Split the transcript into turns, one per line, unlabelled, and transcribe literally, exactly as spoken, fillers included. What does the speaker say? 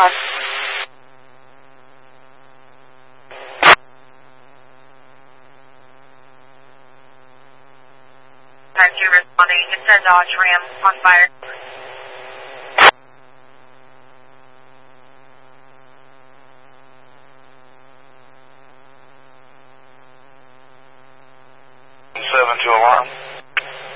five.
five two responding. It's a Dodge Ram on fire.